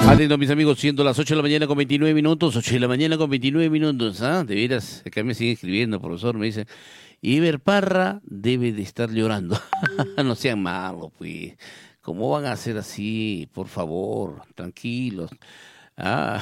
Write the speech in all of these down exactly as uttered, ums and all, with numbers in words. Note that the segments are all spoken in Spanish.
Atento, mis amigos, siendo las ocho de la mañana con veintinueve minutos, ocho de la mañana con veintinueve minutos, ¿ah? De veras, acá me siguen escribiendo, profesor, me dice, Iber Parra debe de estar llorando. No sean malos, pues. ¿Cómo van a hacer así? Por favor, tranquilos. Ah.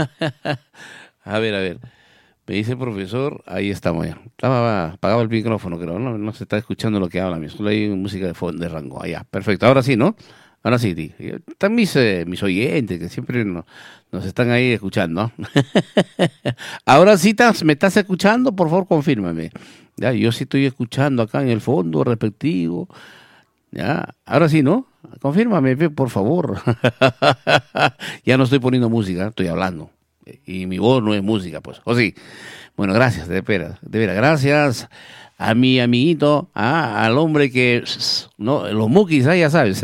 A ver, a ver. Me dice el profesor, ahí estamos ya. Estaba apagado el micrófono, creo, no, no se está escuchando lo que habla, mi solo hay música de fondo, de rango. Allá, perfecto. Ahora sí, ¿no? Ahora sí, di. Están mis, eh, mis oyentes que siempre no- nos están ahí escuchando, ¿no? Ahora sí estás, me estás escuchando, por favor, confírmame. Ya, yo sí estoy escuchando acá en el fondo respectivo. Ya, ahora sí, ¿no? Confírmame, pe, por favor. Ya no estoy poniendo música, estoy hablando. Y mi voz no es música, pues. ¿O sí? Bueno, gracias, de veras, de veras, gracias a mi amiguito, ah, al hombre que, no, los mukis, ah, ya sabes.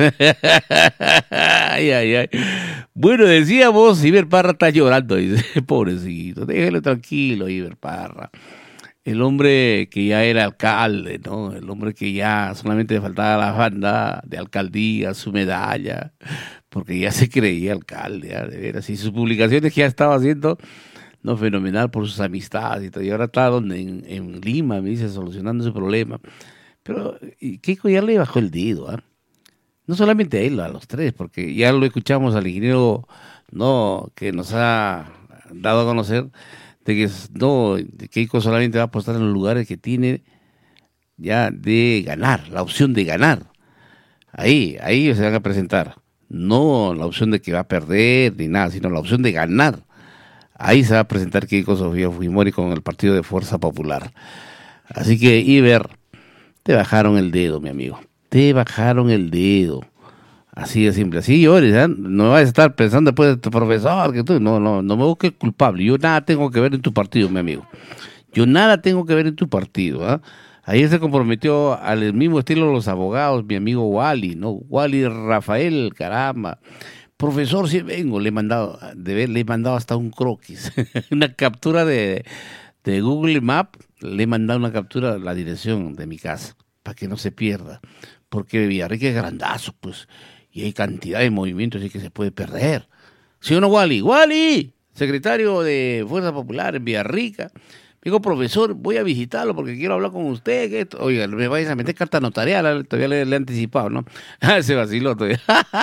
Ay, ay, ay. Bueno, decíamos, Iber Parra está llorando, dice, pobrecito, déjelo tranquilo, Iber Parra. El hombre que ya era alcalde, ¿no? El hombre que ya solamente le faltaba la banda de alcaldía, su medalla, porque ya se creía alcalde, ¿ah? De veras, y sus publicaciones que ya estaba haciendo, no, fenomenal por sus amistades y todo. Y ahora está donde en, en Lima, me dice, solucionando ese problema. Pero y Keiko ya le bajó el dedo, ¿ah? No solamente a él, a los tres, porque ya lo escuchamos al ingeniero, no, que nos ha dado a conocer de que no, de Keiko solamente va a apostar en los lugares que tiene ya de ganar, la opción de ganar. Ahí, ahí se van a presentar. No la opción de que va a perder ni nada, sino la opción de ganar. Ahí se va a presentar Keiko Sofía Fujimori con el Partido de Fuerza Popular. Así que, Iber, te bajaron el dedo, mi amigo. Te bajaron el dedo. Así de simple. Así llores, ¿eh? No vas a estar pensando después de tu profesor, que tú, no, no, no me busques culpable. Yo nada tengo que ver en tu partido, mi amigo. Yo nada tengo que ver en tu partido, ¿ah? Ayer se comprometió al mismo estilo de los abogados, mi amigo Wally, ¿no? Wally Rafael, caramba. Profesor, si vengo, le he mandado, de ver, le he mandado hasta un croquis, una captura de, de Google Map, le he mandado una captura de la dirección de mi casa, para que no se pierda, porque Villarrica es grandazo, pues, y hay cantidad de movimientos así que se puede perder. ¿Sí o no, Wally? ¡Wally! Secretario de Fuerza Popular en Villarrica. Digo, profesor, voy a visitarlo porque quiero hablar con usted. Que esto... Oiga, me vayas a meter carta notarial, todavía le, le he anticipado, ¿no? Se vaciló todavía.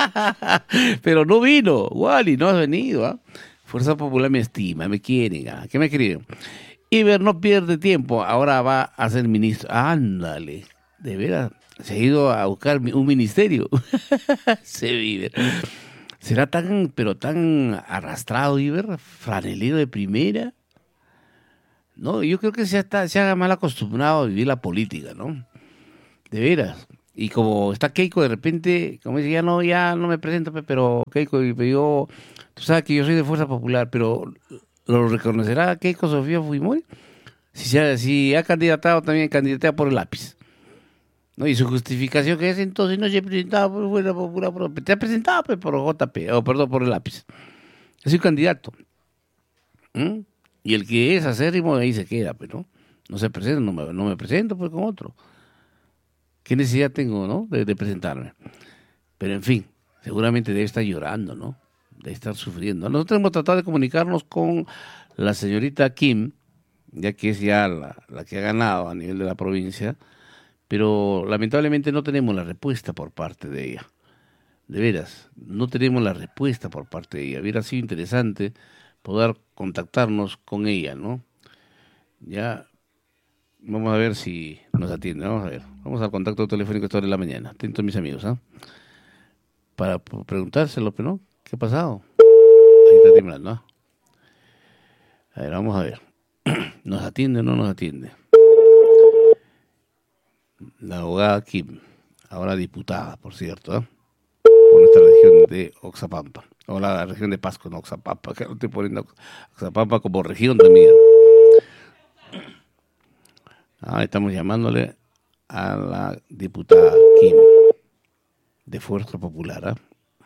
Pero no vino, Wally, no has venido, ¿ah? Fuerza Popular me estima, me quieren, ¿ah? ¿Qué me escriben? Iber no pierde tiempo, ahora va a ser ministro. Ándale, de veras, se ha ido a buscar un ministerio. Se vive. ¿Será tan, pero tan arrastrado, Iber? Franelero de primera. No, yo creo que se, está, se ha mal acostumbrado a vivir la política, ¿no? De veras. Y como está Keiko, de repente, como dice, ya no, ya no me presento, pe, pero Keiko, y yo, tú sabes que yo soy de Fuerza Popular, pero ¿lo reconocerá Keiko Sofía Fujimori? Si, se ha, si ha candidatado también, candidatea por el lápiz. ¿No? Y su justificación que es entonces no se ha presentado por Fuerza Popular, por, te ha presentado pe, por J P, o perdón, por el lápiz. Es un candidato. ¿Mm? Y el que es acérrimo ahí se queda, pero no, no se presenta, no me, no me presento pues con otro. ¿Qué necesidad tengo, no? De, de presentarme. Pero en fin, seguramente debe estar llorando, ¿no? Debe estar sufriendo. Nosotros hemos tratado de comunicarnos con la señorita Kim, ya que es ya la, la que ha ganado a nivel de la provincia, pero lamentablemente no tenemos la respuesta por parte de ella. De veras, no tenemos la respuesta por parte de ella. Hubiera sido interesante poder contactarnos con ella, ¿no? Ya, vamos a ver si nos atiende. Vamos a ver. Vamos al contacto telefónico esta hora de la mañana. Atento, mis amigos, ¿ah? Para p- preguntárselo, pero no. ¿Qué ha pasado? Ahí está temblando, ¿ah? A ver, vamos a ver. ¿Nos atiende o no nos atiende? La abogada Kim, ahora diputada, por cierto, ¿ah? Por esta región de Oxapampa. O la región de Pasco, no Oxapampa, que no estoy poniendo Oxapampa como región también. Ah, estamos llamándole a la diputada Kim de Fuerza Popular, ¿ah?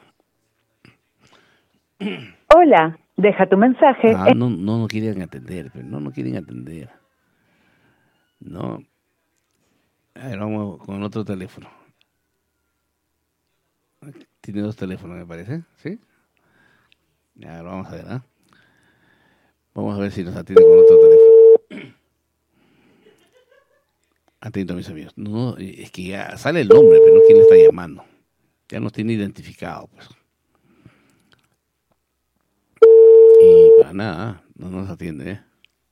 Hola, deja tu mensaje. Ah, no, no nos quieren atender, pero no nos quieren atender. No. A ver, vamos con el otro teléfono. Tiene dos teléfonos, me parece, ¿sí? Ya, vamos a ver, ¿ah? ¿eh? Vamos a ver si nos atiende con otro teléfono. Atento, mis amigos. No, es que ya sale el nombre, pero no quién le está llamando. Ya nos tiene identificado, pues. Y para nada, no nos atiende, ¿eh?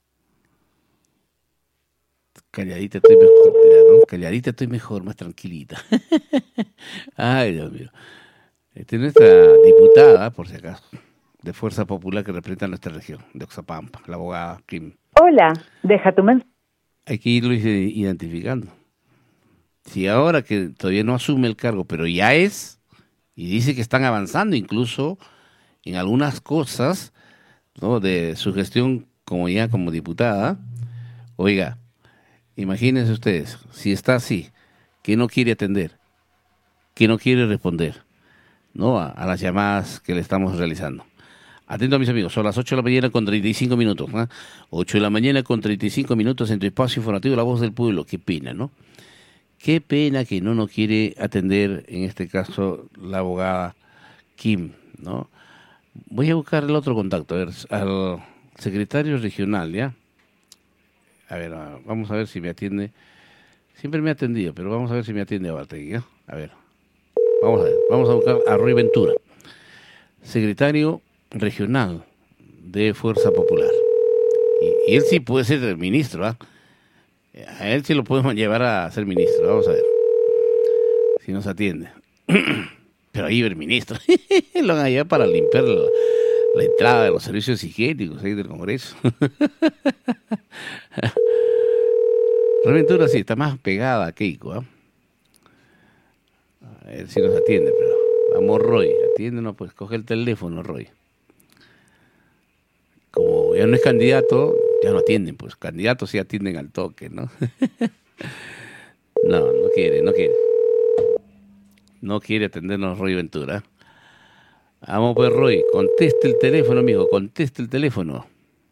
Calladita estoy mejor, ¿no? Calladita estoy mejor, más tranquilita. Ay, Dios mío. Esta es nuestra diputada, por si acaso, de Fuerza Popular que representa nuestra región, de Oxapampa, la abogada Kim. Hola, deja tu mensaje. Hay que irlo identificando. Si ahora que todavía no asume el cargo, pero ya es, y dice que están avanzando incluso en algunas cosas, ¿no?, de su gestión como ya como diputada. Oiga, imagínense ustedes, si está así, que no quiere atender, que no quiere responder, ¿no?, a, a las llamadas que le estamos realizando. Atento, mis amigos, son las ocho de la mañana con treinta y cinco minutos, ¿eh? ocho de la mañana con treinta y cinco minutos en tu espacio informativo La Voz del Pueblo. Qué pena, ¿no? Qué pena que no nos quiere atender, en este caso, la abogada Kim, ¿no? Voy a buscar el otro contacto, a ver, al secretario regional, ¿ya? A ver, vamos a ver si me atiende. Siempre me ha atendido, pero vamos a ver si me atiende ahora, ¿ya? A ver, vamos a ver, vamos a buscar a Roy Ventura, secretario regional de Fuerza Popular. Y, y él sí puede ser el ministro, ¿ah? ¿eh? A él sí lo podemos llevar a ser ministro. Vamos a ver si nos atiende. Pero ahí el ministro lo van a llevar para limpiar la, la entrada de los servicios higiénicos ahí del Congreso. Reventura sí está más pegada a Keiko, ¿eh? A ver si nos atiende, pero vamos, Roy, atiéndenos, pues coge el teléfono, Roy. Como ya no es candidato, ya no atienden, pues candidatos sí atienden al toque, ¿no? No, no quiere, no quiere. No quiere atendernos Roy Ventura. Vamos pues, Roy, conteste el teléfono, amigo, conteste el teléfono.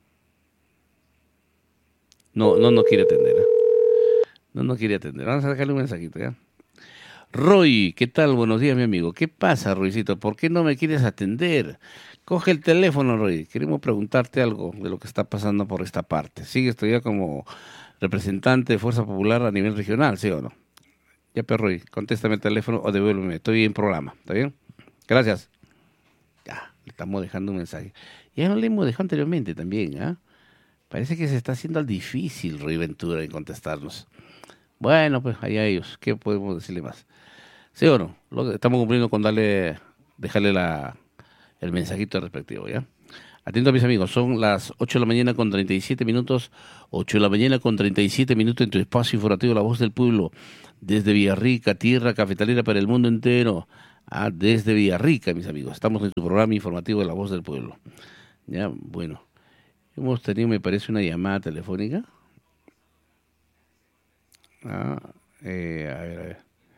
No, no, no quiere atender, ¿eh? No, no quiere atender. Vamos a sacarle un mensajito, ¿ya? Roy, ¿qué tal? Buenos días, mi amigo. ¿Qué pasa, Roycito? ¿Por qué no me quieres atender? Coge el teléfono, Roy. Queremos preguntarte algo de lo que está pasando por esta parte. ¿Sigues todavía como representante de Fuerza Popular a nivel regional, sí o no? Ya, pero Roy, contéstame el teléfono o devuélveme. Estoy en programa, ¿está bien? Gracias. Ya, le estamos dejando un mensaje. Ya no le hemos dejado anteriormente también, ¿ah? ¿eh? Parece que se está haciendo al difícil, Roy Ventura, en contestarnos. Bueno, pues allá ellos. ¿Qué podemos decirle más? ¿Sí o no? Lo que estamos cumpliendo con darle, dejarle la, el mensajito respectivo, ¿ya? Atento a mis amigos, son las ocho de la mañana con treinta y siete minutos, ocho de la mañana con treinta y siete minutos en tu espacio informativo La Voz del Pueblo, desde Villarrica, tierra cafetalera para el mundo entero, ah, desde Villarrica, mis amigos. Estamos en tu programa informativo de La Voz del Pueblo. Ya, bueno, hemos tenido, me parece, una llamada telefónica. Ah, eh, a ver, a ver.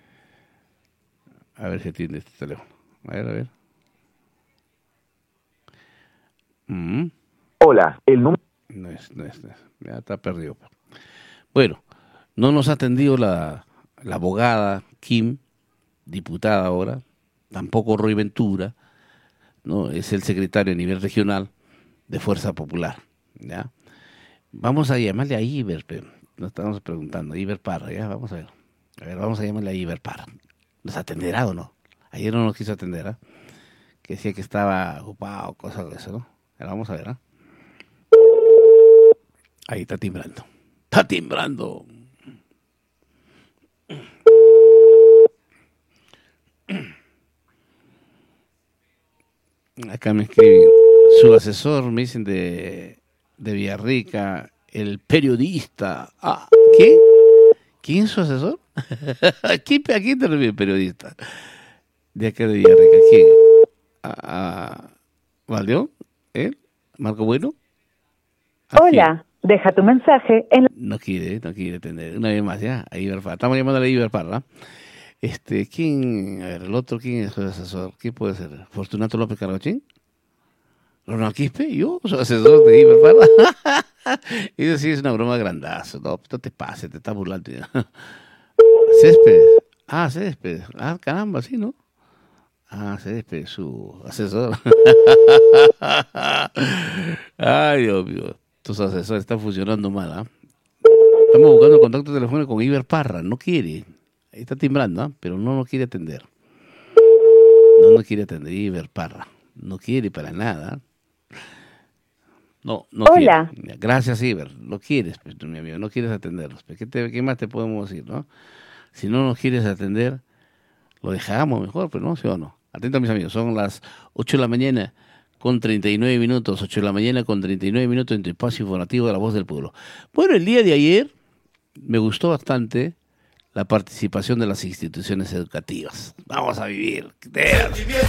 A ver si atiende este teléfono. A ver, a ver. Mm. Hola, el número... No es, no es, no es. Ya está perdido. Bueno, no nos ha atendido la, la abogada Kim, diputada ahora, tampoco Roy Ventura, ¿no? Es el secretario a nivel regional de Fuerza Popular, ¿ya? Vamos a llamarle a Iber, pero nos estamos preguntando, Iber Parra, ¿ya? Vamos a ver. A ver, vamos a llamarle a Iber Parra. ¿Nos atenderá o no? Ayer no nos quiso atender, ¿eh? Que decía que estaba ocupado, cosas de eso, ¿no? Ahora vamos a ver, ¿eh? Ahí está timbrando. Está timbrando. Acá me escriben, su asesor, me dicen de, de Villarrica, el periodista. Ah, ¿qué? ¿Quién es su asesor? ¿A quién, ¿A quién te refieres, periodista? De acá de Villarrica. ¿Quién? ¿A Valdeón? ¿Él? ¿Marco Bueno? Hola, deja tu mensaje en... No quiere, no quiere atender. Una vez más, ya, a Iberparra. Estamos llamando a Iberparra. Este, ¿quién? A ver, el otro, ¿quién es su asesor? ¿Quién puede ser? ¿Fortunato López Cargachín? ¿Ronald Quispe? ¿Yo? ¿Soy asesor de Iberparra? Eso sí es una broma grandazo. No, no te pases, te estás burlando. Céspedes. Ah, Céspedes. Ah, caramba, sí, ¿no? Ah, Césped, su asesor. Ay, Dios mío. Tus asesores están funcionando mal, ¿ah? Estamos buscando contacto telefónico con Iber Parra. No quiere. Ahí está timbrando, ¿ah? Pero no nos quiere atender. No nos quiere atender Iber Parra. No quiere para nada. No, no Hola. quiere. Gracias, Iber. No quieres, pues, mi amigo. No quieres atendernos. ¿Qué, te, ¿Qué más te podemos decir, no? Si no nos quieres atender, lo dejamos mejor, pues, ¿no? ¿Sí o no? Atento, mis amigos. Son las ocho de la mañana con treinta y nueve minutos. ocho de la mañana con treinta y nueve minutos en tu espacio informativo de La Voz del Pueblo. Bueno, el día de ayer me gustó bastante la participación de las instituciones educativas. Vamos a vivir.